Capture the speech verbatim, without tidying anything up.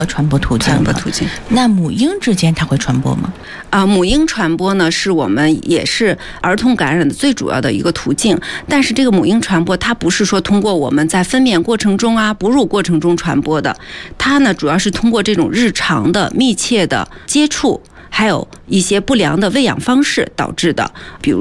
传播途径。 传播途径。 那母婴之间它会传播吗？ 啊，母婴传播呢，是我们也是儿童感染的最主要的一个途径。但是这个母婴传播，它不是说通过我们在分娩过程中啊、哺乳过程中传播的，它呢主要是通过这种日常的密切的接触，还有一些不良的喂养方式导致的，比如。